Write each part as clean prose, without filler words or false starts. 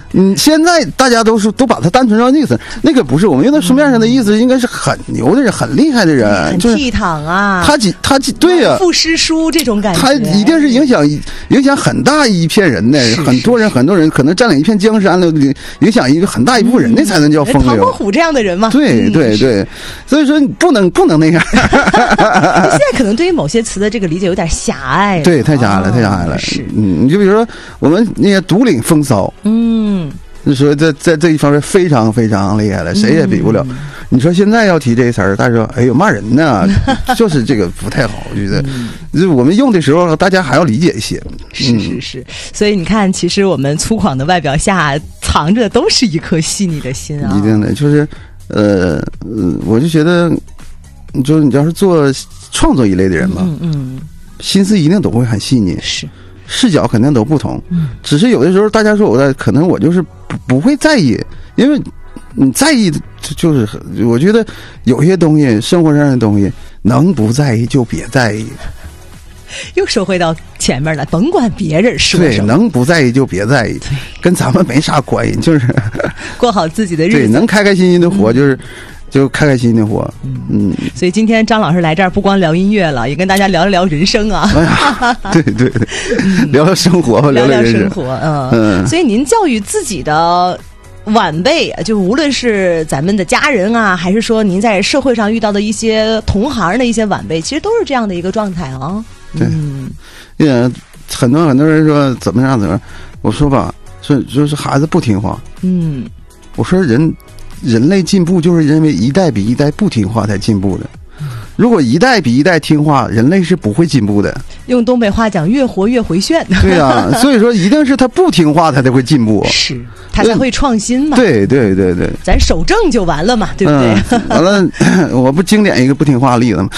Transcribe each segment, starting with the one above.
现在大家都把它单纯到那个词，那个不是我们用的书面上的意思，应该是很牛的人，很厉害的人， 很倜傥啊。 他对呀， 赋诗书这种感觉， 他一定是影响很大一片人的，很多人可能占领一片江山了，影响一个很大一部分人，那才能叫风流。 唐伯虎这样的人嘛， 对对对，所以说你不能那样。 现在可能对于某些词的这个理解有点狭隘了， 对，太狭隘了，太狭隘了。 是， 你就比如说我们那些独领风骚，你说在这一方面非常非常厉害了，谁也比不了。你说现在要提这个词儿，大家说哎呦骂人呢，就是这个不太好，我觉得。我们用的时候，大家还要理解一些。 是，所以你看，其实我们粗犷的外表下藏着都是一颗细腻的心啊。 一定的，就是我就觉得，就是你要是做创作一类的人嘛，心思一定都会很细腻，视角肯定都不同。只是有的时候大家说可能我就是不会在意，因为你在意就是我觉得有些东西，生活上的东西能不在意就别在意。 又说回到前面了，甭管别人说什么， 对，能不在意就别在意，跟咱们没啥关系，就是过好自己的日子。 对，能开开心心的活，就开开心心的活。 所以今天张老师来这儿，不光聊音乐了，也跟大家聊一聊人生啊。 哎呀，对，聊聊生活， 聊聊人生活。所以您教育自己的晚辈，就无论是咱们的家人啊，还是说您在社会上遇到的一些同行的一些晚辈，其实都是这样的一个状态啊。 对，很多人说怎么样，我说吧，就是孩子不听话。我说人类进步就是因为一代比一代不听话才进步的。如果一代比一代听话，人类是不会进步的。 用东北话讲，越活越回旋。 对啊，所以说一定是他不听话，他才会进步。 是，他才会创新嘛。 对， 咱守正就完了嘛，对不对？ 完了，我不经典一个不听话的例子吗？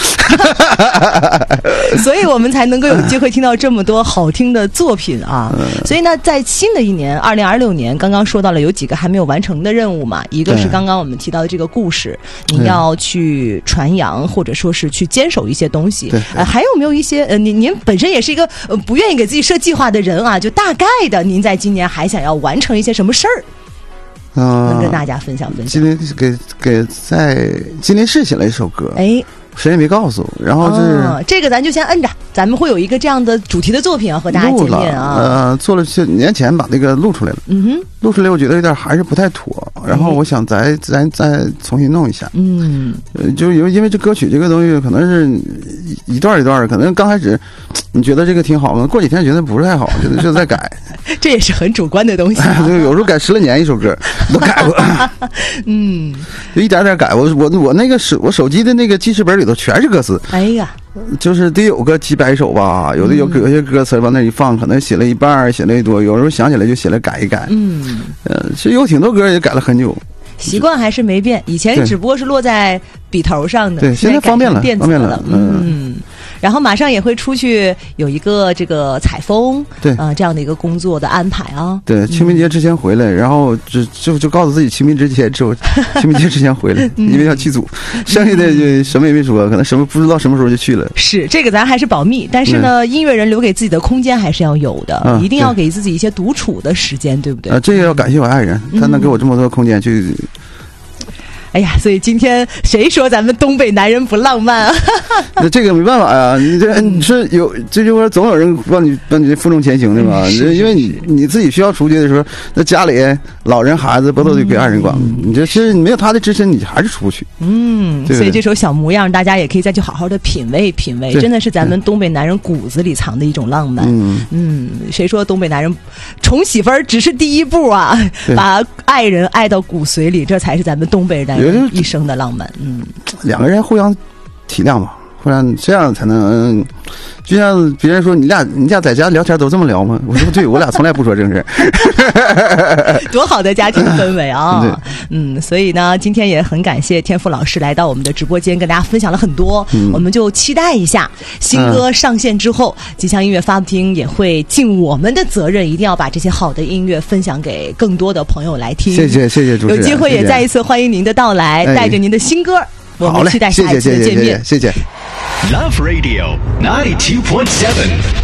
所以我们才能够有机会听到这么多好听的作品啊。所以呢，在新的一年2026年，刚刚说到了有几个还没有完成的任务嘛，一个是刚刚我们提到的这个故事，你要去传扬或者说是去坚守一些东西。还有没有一些您本身也是一个不愿意给自己设计划的人啊，就大概的您在今年还想要完成一些什么事儿？能跟大家分享。 今天在吉林市写了一首歌，谁也没告诉，然后这个咱就先摁着，咱们会有一个这样的主题的作品要和大家见面啊。 做了年前把那个录出来了，录出来我觉得有点还是不太妥，然后我想再重新弄一下。就因为这歌曲这个东西可能是一段一段的，可能刚开始你觉得这个挺好，过几天觉得不是太好，就再改。 这也是很主观的东西。 对，有时候改10来年一首歌都改过。就一点点改。我那个我手机的那个记事本里头全是歌词。 哎呀， 就是得有个几百首吧，有些歌词往那一放，可能写了一半，写了一多，有时候想起来就写了改一改。其实有挺多歌也改了很久。 习惯还是没变，以前只不过是落在笔头上的， 对，现在方便了， 方便了。然后马上也会出去有一个这个采风， 对这样的一个工作的安排啊。 对，清明节之前回来，然后就告诉自己清明节之前回来，因为要祭祖。剩下的就什么也没说，可能不知道什么时候就去了。 是这个咱还是保密，但是呢，音乐人留给自己的空间还是要有的，一定要给自己一些独处的时间，对不对？ 这个要感谢我爱人，他能给我这么多空间去。 哎呀，所以今天谁说咱们东北男人不浪漫啊？ 那这个没办法呀，你说有这句话总有人帮你负重前行的嘛。因为你自己需要出去的时候，那家里老人孩子不都得给爱人管吗？你这其实你没有他的支持，你还是出不去。 所以这首小模样，大家也可以再去好好的品味品味，真的是咱们东北男人骨子里藏的一种浪漫。谁说东北男人宠媳妇儿只是第一步啊？把爱人爱到骨髓里，这才是咱们东北男人一生的浪漫。 两个人互相体谅嘛，互相这样才能。就像别人说你俩在家聊天都这么聊吗？我说对，我俩从来不说正事。 多好的家庭氛围啊！所以呢，今天也很感谢天赋老师来到我们的直播间，跟大家分享了很多。我们就期待一下新歌上线之后，吉祥音乐发布厅也会尽我们的责任，一定要把这些好的音乐分享给更多的朋友来听。 谢谢主持人， 有机会也再一次欢迎您的到来，带着您的新歌，我们期待下一次的见面。 谢谢。 Love Radio 92.7